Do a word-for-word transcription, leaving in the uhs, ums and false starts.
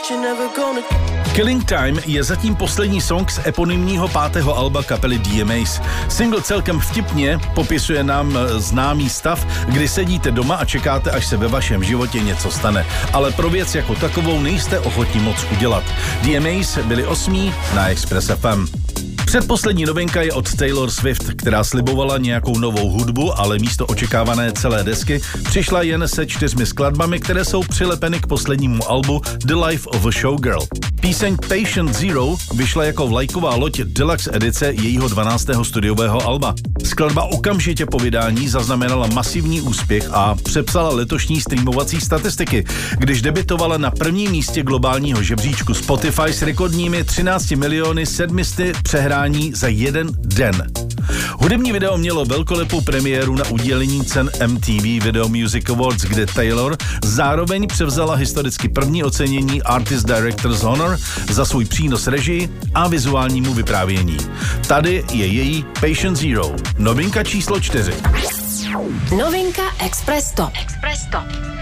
Killing Time je zatím poslední song z eponymního pátého alba kapely D M As. Single celkem vtipně popisuje nám známý stav, kdy sedíte doma a čekáte, až se ve vašem životě něco stane. Ale pro věc jako takovou nejste ochotní moc udělat. D M As byli osmí na Express F M. Předposlední novinka je od Taylor Swift, která slibovala nějakou novou hudbu, ale místo očekávané celé desky přišla jen se čtyřmi skladbami, které jsou přilepeny k poslednímu albu The Life of a Showgirl. Píseň Patient Zero vyšla jako vlajková loď deluxe edice jejího dvanáctého studiového alba. Skladba okamžitě po vydání zaznamenala masivní úspěch a přepsala letošní streamovací statistiky, když debitovala na prvním místě globálního žebříčku Spotify s rekordními třinácti miliony sedmisty přehrání za jeden den. Hudební video mělo velkolepou premiéru na udělení cen M T V Video Music Awards, kde Taylor zároveň převzala historicky první ocenění Artist Director's Honor za svůj přínos režii a vizuálnímu vyprávění. Tady je její Patient Zero, novinka číslo čtyři. Novinka Express Top. Express Top.